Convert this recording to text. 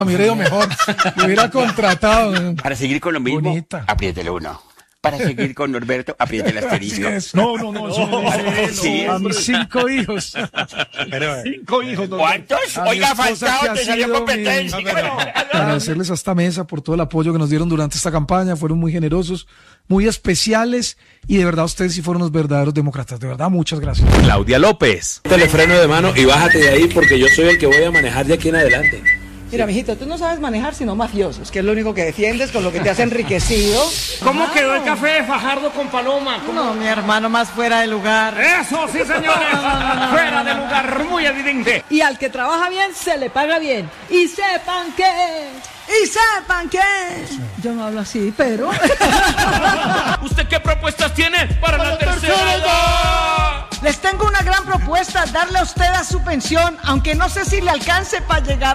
Me hubiera ido mejor, me hubiera contratado. Para seguir con lo mismo, Bonita. apriete el 1. Para seguir con Norberto, apriete el asterisco. No, eso no dice Sí. a mis 5 hijos. 5 hijos. ¿Cuántos? A mi Oiga, esposa Falcao, que ha te salió sido competencia. Agradecerles a esta mesa por todo el apoyo que nos dieron durante esta campaña. Fueron muy generosos, muy especiales y de verdad ustedes sí fueron los verdaderos demócratas. De verdad, muchas gracias. Claudia López. Te le freno de mano y bájate de ahí porque yo soy el que voy a manejar de aquí en adelante. Mira, mijito, tú no sabes manejar sino mafiosos, que es lo único que defiendes, con lo que te has enriquecido. ¿Cómo quedó el café de Fajardo con Paloma? No, mi hermano, más fuera de lugar. Eso, sí, señores. Fuera de lugar, muy evidente. Y al que trabaja bien, se le paga bien. Y sepan que... Yo no hablo así, pero... ¿Usted qué propuestas tiene para la tercera edad? Les tengo una gran propuesta, darle a usted a su pensión, aunque no sé si le alcance para llegar